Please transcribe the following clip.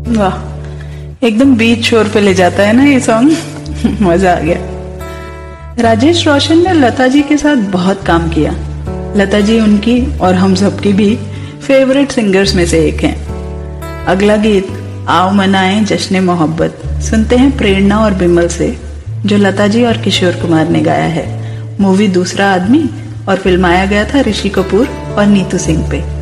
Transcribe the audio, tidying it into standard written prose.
वाह, एकदम बीच शोर पे ले जाता है ना ये सॉन्ग। मजा आ गया। राजेश रोशन ने लता जी के साथ बहुत काम किया। लता जी उनकी और हम सबकी भी फेवरेट सिंगर्स में से एक हैं। अगला गीत आओ मनाएं जश्न मोहब्बत सुनते हैं प्रेरणा और बिमल से, जो लता जी और किशोर कुमार ने गाया है। मूवी दूसरा आदमी और फिल्माया गया था ऋषि कपूर और नीतू सिंह पे।